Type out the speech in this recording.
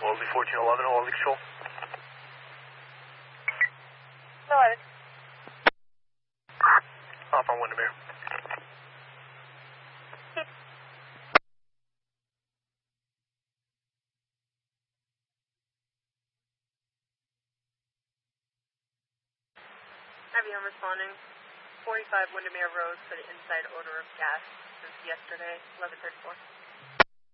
Wellesley 1411, Wellesley Control. No, I was. Off on Windermere. Everyone responding. 45 Windermere Road for the inside odor of gas since yesterday, 11:34.